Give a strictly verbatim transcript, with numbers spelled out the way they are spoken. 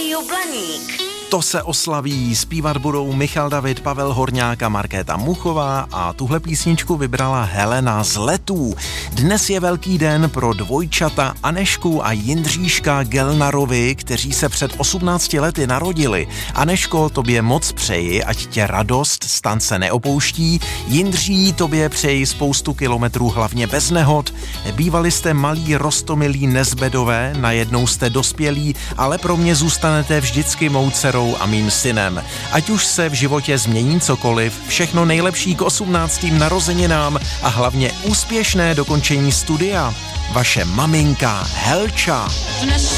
Rádio Blaník. To se oslaví, zpívat budou Michal David, Pavel Horňák a Markéta Muchová a tuhle písničku vybrala Helena z Letů. Dnes je velký den pro dvojčata Anežku a Jindříška Gelnarovi, kteří se před osmnácti lety narodili. Anežko, tobě moc přeji, ať tě radost z tance neopouští. Jindří, tobě přeji spoustu kilometrů, hlavně bez nehod. Bývali jste malí roztomilí nezbedové, najednou jste dospělí, ale pro mě zůstanete vždycky mou dcerou a mým synem. Ať už se v životě změní cokoliv, všechno nejlepší k osmnáctým narozeninám a hlavně úspěšné dokončení studia. Vaše maminka Helča. Dnes